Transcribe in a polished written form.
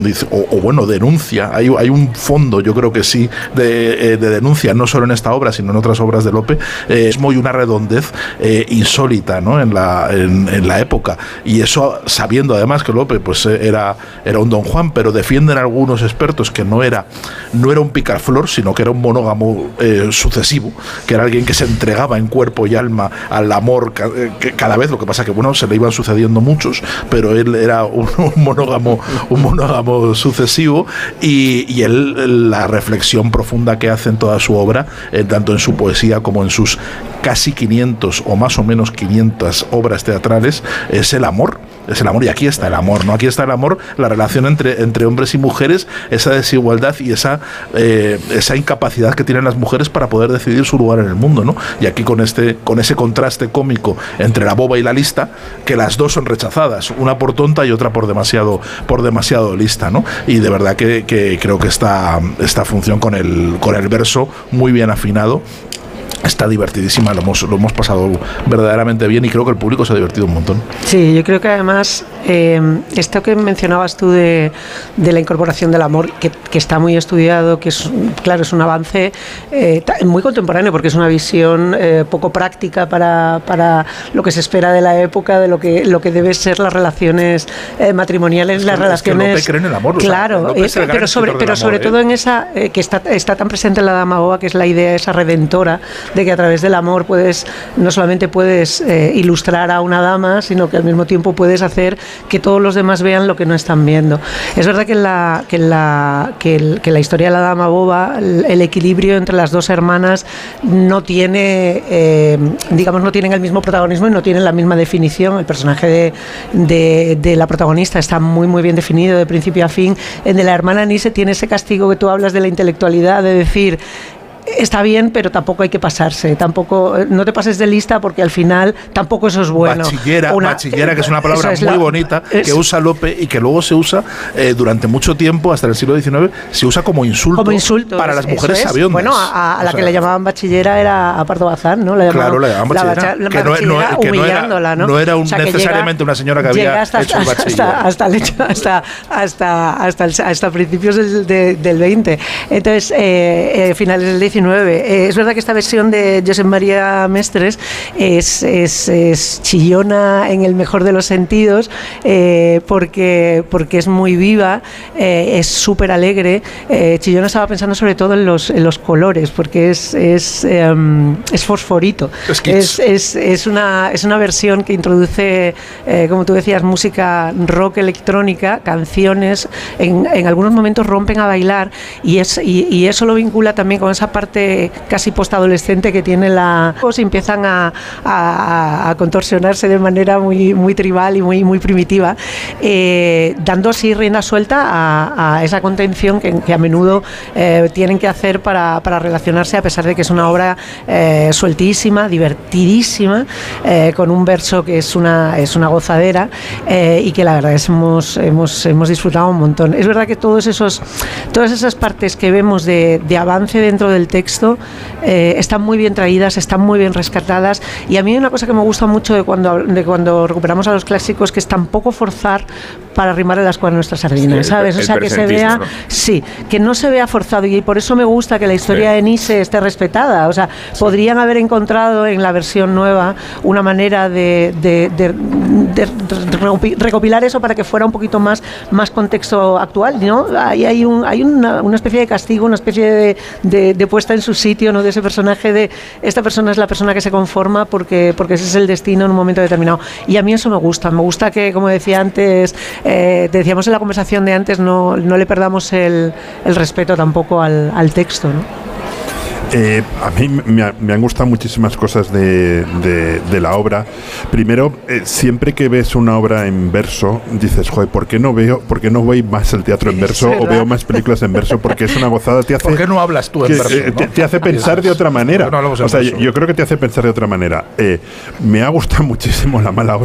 bueno, denuncia, hay un fondo, yo creo que sí, de denuncia, no solo en esta obra, sino en otras obras de Lope, es muy una redondez insólita, ¿no? en la época, y eso sabiendo además que Lope pues era un Don Juan, pero defienden algunos expertos que no era un picaflor, sino que era un monógamo sucesivo, que era alguien que se entregaba en cuerpo y alma al amor cada vez, lo que pasa que bueno, se le iban sucediendo muchos, pero él era un monógamo sucesivo, y él, la reflexión profunda que hace en toda su obra, tanto en su poesía como en sus casi 500 o más o menos 500 obras teatrales, es el amor, y aquí está el amor, ¿no? Aquí está el amor, la relación entre hombres y mujeres, esa desigualdad y esa incapacidad que tienen las mujeres para poder decidir su lugar en el mundo, ¿no? Y aquí con ese contraste cómico entre la boba y la lista, que las dos son rechazadas, una por tonta y otra por demasiado lista, ¿no? Y de verdad que creo que esta función con el verso muy bien afinado está divertidísima, lo hemos pasado verdaderamente bien, y creo que el público se ha divertido un montón. Sí, yo creo que además esto que mencionabas tú de la incorporación del amor, que está muy estudiado, que es un avance muy contemporáneo, porque es una visión poco práctica para lo que se espera de la época, de lo que debe ser las relaciones matrimoniales, las relaciones... Lope cree en el amor, claro, pero sobre todo en esa que está tan presente en la Dama Boba, que es la idea esa redentora de que a través del amor no solamente puedes ilustrar a una dama, sino que al mismo tiempo puedes hacer que todos los demás vean lo que no están viendo. Es verdad que en la historia de la Dama Boba el equilibrio entre las dos hermanas no tiene, no tienen el mismo protagonismo y no tienen la misma definición. El personaje de la protagonista está muy muy bien definido de principio a fin. El de la hermana Nise tiene ese castigo que tú hablas de la intelectualidad, de decir: está bien, pero tampoco hay que pasarse, no te pases de lista, porque al final tampoco eso es bueno. Bachillera, que es una palabra muy bonita, que usa Lope y que luego se usa durante mucho tiempo, hasta el siglo XIX, se usa como insulto para las mujeres sabiondas. Bueno, a la que le llamaban bachillera era a Pardo Bazán, ¿no? Le llamaban bachillera, humillándola, ¿no? No era necesariamente una señora que había hecho el bachiller. Hasta principios del 20. Entonces, finales del 19. Es verdad que esta versión de Josep María Mestres es chillona en el mejor de los sentidos, porque es muy viva, es súper alegre. Chillona, estaba pensando sobre todo en los colores, porque es fosforito. Es una versión que introduce, como tú decías, música rock electrónica, canciones, en algunos momentos rompen a bailar, y eso lo vincula también con esa parte casi postadolescente que tiene pues empiezan a contorsionarse de manera muy, muy tribal y muy, muy primitiva, dando así rienda suelta a esa contención que a menudo tienen que hacer para relacionarse, a pesar de que es una obra sueltísima, divertidísima, con un verso que es una gozadera, y que la verdad hemos disfrutado un montón. Es verdad que todas esas partes que vemos de avance dentro del texto están muy bien traídas, están muy bien rescatadas, y a mí una cosa que me gusta mucho de cuando recuperamos a los clásicos, que es tampoco forzar para arrimar el ascua a nuestras sardinas, ¿sabes? O sea, que se vea, ¿no? Sí, que no se vea forzado, y por eso me gusta que la historia de Nise esté respetada. O sea, podrían haber encontrado en la versión nueva una manera de recopilar eso para que fuera un poquito más contexto actual, ¿no? Hay una especie de castigo, una especie de puesta en su sitio, ¿no? De ese personaje, esta persona es la persona que se conforma porque ese es el destino en un momento determinado. Y a mí eso me gusta que, como decía antes, decíamos en la conversación de antes, no le perdamos el respeto tampoco al texto, ¿no? A mí me han gustado muchísimas cosas de la obra. Primero, siempre que ves una obra en verso, dices, joder, ¿por qué no voy más al teatro en verso o veo más películas en verso? Porque es una gozada. ¿Por qué no hablas tú en verso? Te hace pensar de otra manera. O sea, yo creo que te hace pensar de otra manera. Me ha gustado muchísimo La mala